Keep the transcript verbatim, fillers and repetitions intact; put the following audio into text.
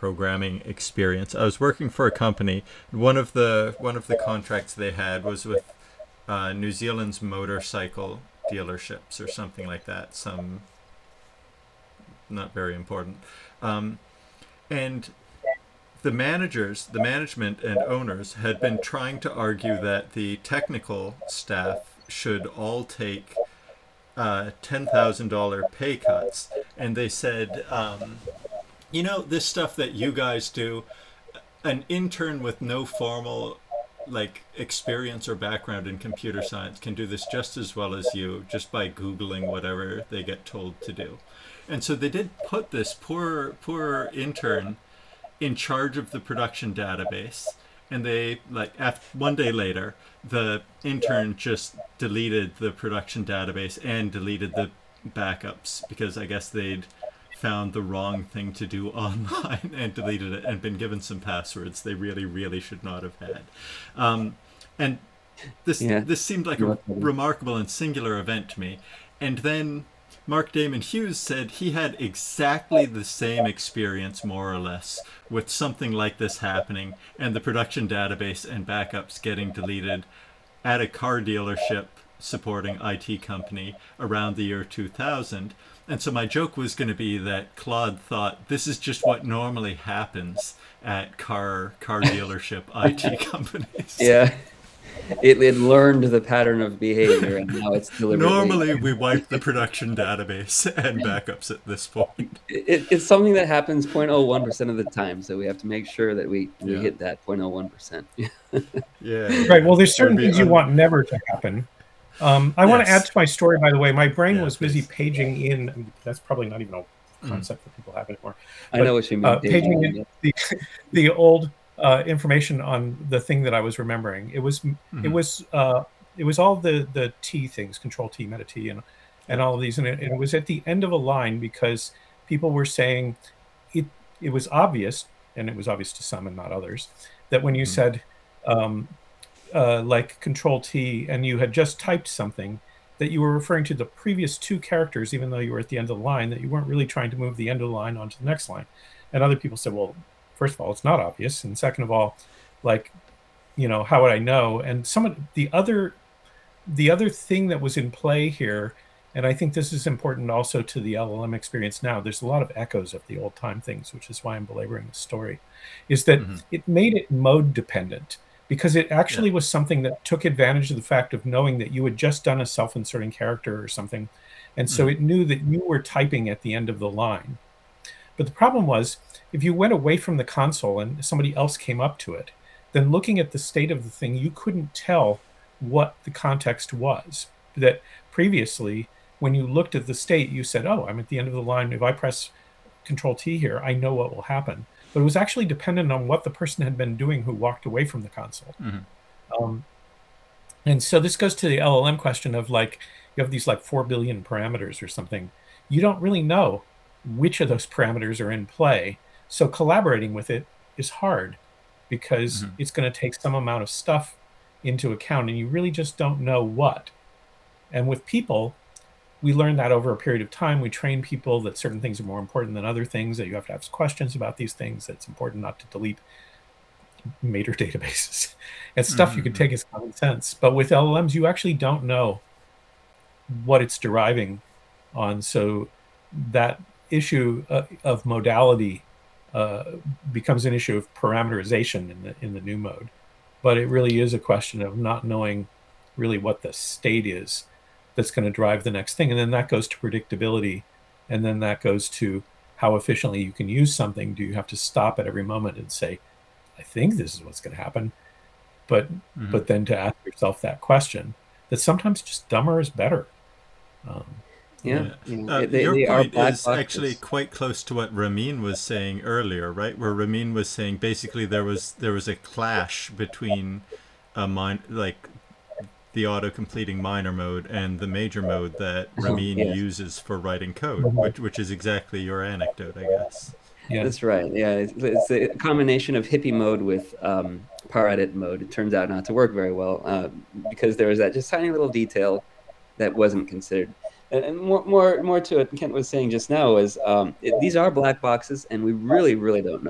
programming experience. I was working for a company. One of the one of the contracts they had was with uh, New Zealand's motorcycle dealerships or something like that. Some not very important. Um, and the managers, the management and owners had been trying to argue that the technical staff should all take uh, ten thousand dollars pay cuts. And they said, um, you know, this stuff that you guys do, an intern with no formal like experience or background in computer science can do this just as well as you, just by Googling whatever they get told to do. And so they did put this poor, poor intern in charge of the production database. And they, like, after, one day later, the intern just deleted the production database and deleted the backups because I guess they'd found the wrong thing to do online and deleted it and been given some passwords they really, really should not have had. Um, and this Yeah. this seemed like a remarkable and singular event to me. And then Mark Damon Hughes said he had exactly the same experience, more or less, with something like this happening and the production database and backups getting deleted at a car dealership supporting I T company around the year two thousand. And so my joke was going to be that Claude thought this is just what normally happens at car car dealership I T companies. Yeah. It, it learned the pattern of behavior, and now it's deliberately... Normally, we wipe the production database and backups at this point. It, it's something that happens zero point zero one percent of the time, so we have to make sure that we, we Yeah. hit that zero point zero one percent. Yeah. Right. Well, there's certain Or be things you un- want never to happen. Um, I want to Yes. add to my story, by the way. My brain Yeah, was busy please. paging in. That's probably not even a concept that people have anymore. I But, know what you mean. uh, Dave. paging in the, the old uh, information on the thing that I was remembering. It was it Mhm. was uh, it was all the the T things, Control T, Meta T, and and all of these, and it, and it was at the end of a line because people were saying it. It was obvious, and it was obvious to some and not others, that when you Mhm. said um, uh, like Control T and you had just typed something, that you were referring to the previous two characters, even though you were at the end of the line, that you weren't really trying to move the end of the line onto the next line. And other people said, well, first of all, it's not obvious. And second of all, like, you know, how would I know? And some of the other, the other thing that was in play here, and I think this is important also to the L L M experience now, there's a lot of echoes of the old time things, which is why I'm belaboring the story, is that Mhm. it made it mode dependent. Because it actually was something that took advantage of the fact of knowing that you had just done a self-inserting character or something. And so Mhm. it knew that you were typing at the end of the line. But the problem was, if you went away from the console and somebody else came up to it, then looking at the state of the thing, you couldn't tell what the context was. That previously, when you looked at the state, you said, oh, I'm at the end of the line. If I press Control T here, I know what will happen. But it was actually dependent on what the person had been doing who walked away from the console. Mhm. Um, and so this goes to the L L M question of like, you have these like four billion parameters or something. You don't really know which of those parameters are in play. So collaborating with it is hard because Mhm. it's going to take some amount of stuff into account and you really just don't know what. And with people, we learn that over a period of time. We train people that certain things are more important than other things, that you have to ask questions about these things, that it's important not to delete major databases and stuff you could Mhm. take as common sense. But with L L Ms, you actually don't know what it's deriving on. So that issue uh, of modality uh, becomes an issue of parameterization in the in the new mode. But it really is a question of not knowing really what the state is that's going to drive the next thing. And then that goes to predictability. And then that goes to how efficiently you can use something. Do you have to stop at every moment and say, I think this is what's going to happen? But Mhm. but then to ask yourself that question, that sometimes just dumber is better. Um, Yeah. Yeah. yeah. Uh, They, your they are point black is actually boxes. quite close to what Ramin was saying earlier, right? Where Ramin was saying basically there was there was a clash between a min- like the auto-completing minor mode and the major mode that Ramin Yes. uses for writing code, Mhm. which which is exactly your anecdote, I guess. yeah. That's right. Yeah, it's, it's a combination of hippie mode with um, par edit mode. It turns out not to work very well uh, because there was that just tiny little detail that wasn't considered. And, and more, more, more to it. Kent was saying just now is um, it, these are black boxes, and we really, really don't know.